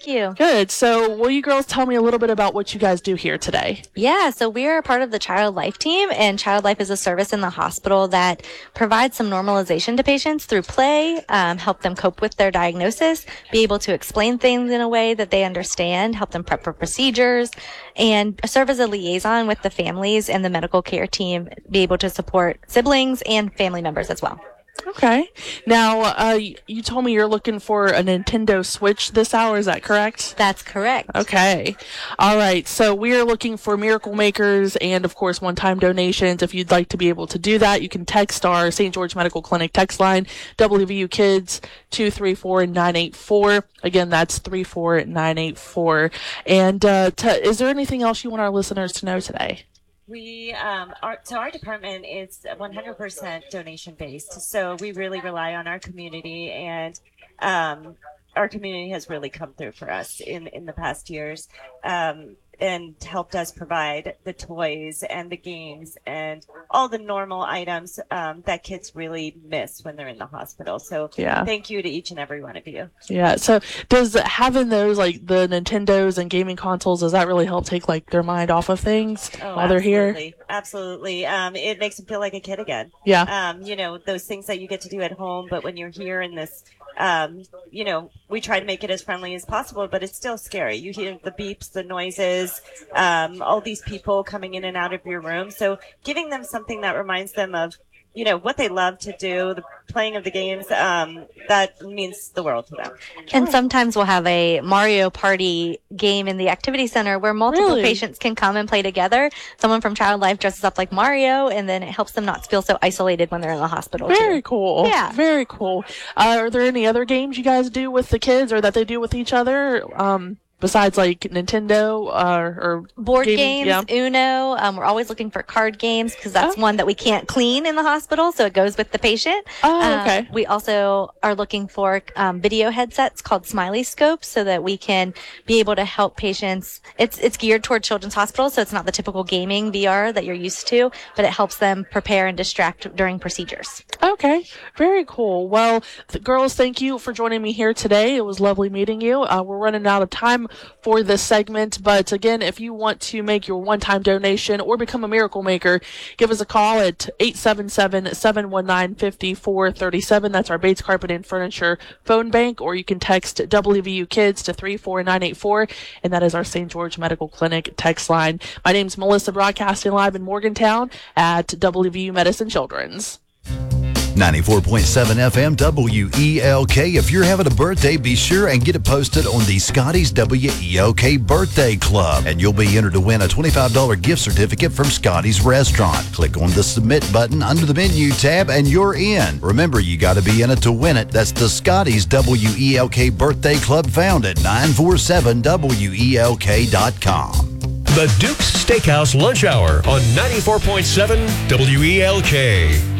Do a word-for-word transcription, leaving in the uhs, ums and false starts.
you. Good. So will you girls tell me a little bit about what you guys do here today? Yeah, so we are part of the Child Life team, and Child Life is a service in the hospital that provides some normalization to patients through play, um, help them cope with their diagnosis, be able to explain things in a way that they understand, help them prep for procedures, and serve as a liaison with the families and the medical care team, be able to support siblings and family members as well. Okay. Now, uh, you told me you're looking for a Nintendo Switch this hour. Is that correct? That's correct. Okay. All right. So we are looking for Miracle Makers and, of course, one-time donations. If you'd like to be able to do that, you can text our Saint George Medical Clinic text line, W V U Kids, two three four nine eight four. Again, that's three four nine eight four. And uh, t- is there anything else you want our listeners to know today? We, um, our, so our department is one hundred percent donation based. So we really rely on our community, and, um, our community has really come through for us in, in the past years, um, and helped us provide the toys and the games and all the normal items, um, that kids really miss when they're in the hospital. So yeah. Thank you to each and every one of you. Yeah. So does having those, like the Nintendos and gaming consoles, does that really help take like their mind off of things oh, while they're absolutely. here? Absolutely. Um, it makes them feel like a kid again. Yeah. Um, you know, those things that you get to do at home, but when you're here in this, um, you know, we try to make it as friendly as possible, but it's still scary. You hear the beeps, the noises, um, all these people coming in and out of your room. So giving them something that reminds them of, you know, what they love to do, the playing of the games, um, that means the world to them. And sometimes we'll have a Mario Party game in the activity center where multiple Really? patients can come and play together. Someone from Child Life dresses up like Mario, and then it helps them not feel so isolated when they're in the hospital. Very too. cool. Yeah. Very cool. Uh, are there any other games you guys do with the kids or that they do with each other? Um, Besides like Nintendo uh, or board gaming? games, Yeah. Uno. Um, we're always looking for card games because that's Oh. one that we can't clean in the hospital, so it goes with the patient. Oh, okay. Uh, we also are looking for um, video headsets called Smiley Scopes so that we can be able to help patients. It's it's geared toward children's hospitals, so it's not the typical gaming V R that you're used to, but it helps them prepare and distract during procedures. Okay. Very cool. Well, th- girls, thank you for joining me here today. It was lovely meeting you. Uh, we're running out of time for this segment, but again, if you want to make your one-time donation or become a Miracle Maker, give us a call at eight seven seven, seven one nine, five four three seven. That's our Bates Carpet and Furniture phone bank, or you can text W V U Kids to three four nine eight four, and that is our Saint George Medical Clinic text line. My name's Melissa, broadcasting live in Morgantown at W V U Medicine Children's. ninety-four point seven F M W E L K. If you're having a birthday, be sure and get it posted on the Scotty's W E L K Birthday Club, and you'll be entered to win a twenty-five dollars gift certificate from Scotty's Restaurant. Click on the Submit button under the Menu tab, and you're in. Remember, you got to be in it to win it. That's the Scotty's W E L K Birthday Club, found at nine four seven W E L K dot com. The Duke's Steakhouse Lunch Hour on ninety-four point seven W E L K.